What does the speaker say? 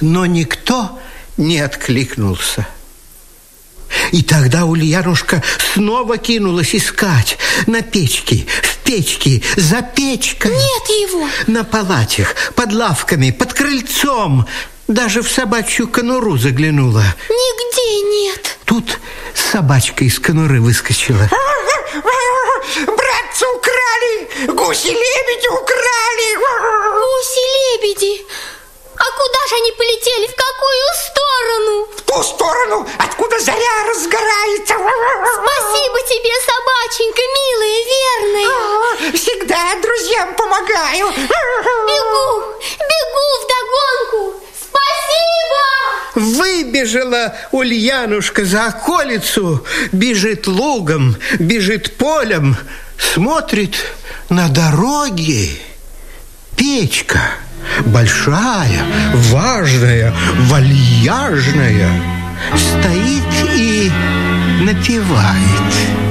но никто не откликнулся. И тогда Ульянушка снова кинулась искать на печке, в печке, за печкой. Нет его. На палатях, под лавками, под крыльцом. Даже в собачью конуру заглянула. Нигде нет. Тут собачка из конуры выскочила. Братцы украли! Гуси-лебеди украли! Гуси-лебеди? А куда же они полетели? В какую сторону? В ту сторону, откуда заря разгорается. Спасибо тебе, собаченька, милая, верная. Всегда друзьям помогаю. Бегу вдогонку. Спасибо! Выбежала Ульянушка за околицу, бежит лугом, бежит полем, смотрит на дороге. Печка большая, важная, вальяжная, стоит и напевает.